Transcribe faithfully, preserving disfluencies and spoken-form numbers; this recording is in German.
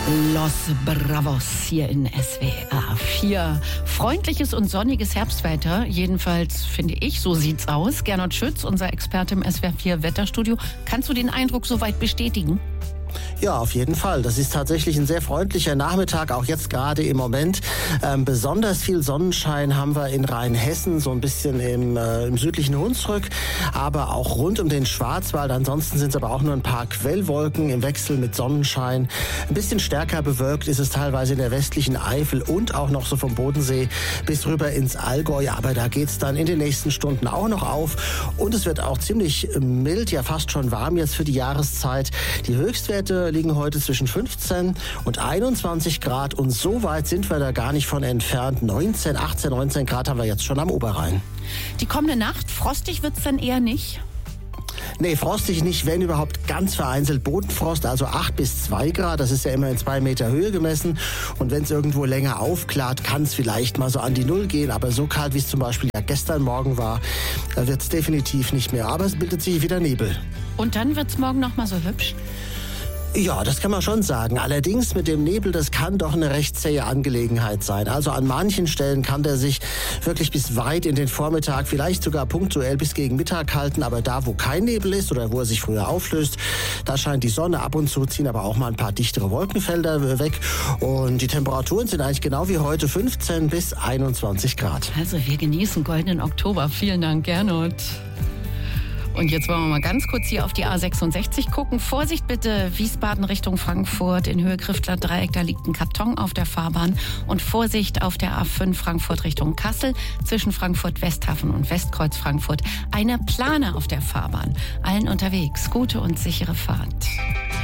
Los Bravos hier in S W R vier. Freundliches und sonniges Herbstwetter, jedenfalls finde ich, so sieht's aus. Gernot Schütz, unser Experte im S W R vier Wetterstudio. Kannst du den Eindruck soweit bestätigen? Ja, auf jeden Fall. Das ist tatsächlich ein sehr freundlicher Nachmittag, auch jetzt gerade im Moment. Ähm, besonders viel Sonnenschein haben wir in Rheinhessen, so ein bisschen im, äh, im südlichen Hunsrück, aber auch rund um den Schwarzwald. Ansonsten sind es aber auch nur ein paar Quellwolken im Wechsel mit Sonnenschein. Ein bisschen stärker bewölkt ist es teilweise in der westlichen Eifel und auch noch so vom Bodensee bis rüber ins Allgäu. Aber da geht's dann in den nächsten Stunden auch noch auf. Und es wird auch ziemlich mild, ja fast schon warm jetzt für die Jahreszeit. Die Höchstwerte liegen heute zwischen fünfzehn und einundzwanzig Grad und so weit sind wir da gar nicht von entfernt. neunzehn, achtzehn, neunzehn Grad haben wir jetzt schon am Oberrhein. Die kommende Nacht, frostig wird's dann eher nicht? Nee, frostig nicht, wenn überhaupt ganz vereinzelt Bodenfrost, also acht bis zwei Grad, das ist ja immer in zwei Meter Höhe gemessen. Und wenn es irgendwo länger aufklart, kann es vielleicht mal so an die Null gehen, aber so kalt, wie es zum Beispiel ja gestern Morgen war, da wird es definitiv nicht mehr. Aber es bildet sich wieder Nebel. Und dann wird's morgen noch mal so hübsch? Ja, das kann man schon sagen. Allerdings mit dem Nebel, das kann doch eine recht zähe Angelegenheit sein. Also an manchen Stellen kann der sich wirklich bis weit in den Vormittag, vielleicht sogar punktuell bis gegen Mittag halten. Aber da, wo kein Nebel ist oder wo er sich früher auflöst, da scheint die Sonne ab und zu, ziehen aber auch mal ein paar dichtere Wolkenfelder weg. Und die Temperaturen sind eigentlich genau wie heute fünfzehn bis einundzwanzig Grad. Also wir genießen goldenen Oktober. Vielen Dank, Gernot. Und jetzt wollen wir mal ganz kurz hier auf die A sechsundsechzig gucken. Vorsicht bitte, Wiesbaden Richtung Frankfurt in Höhe Griffler Dreieck, da liegt ein Karton auf der Fahrbahn. Und Vorsicht auf der A fünf Frankfurt Richtung Kassel zwischen Frankfurt Westhafen und Westkreuz Frankfurt. Eine Plane auf der Fahrbahn. Allen unterwegs, gute und sichere Fahrt.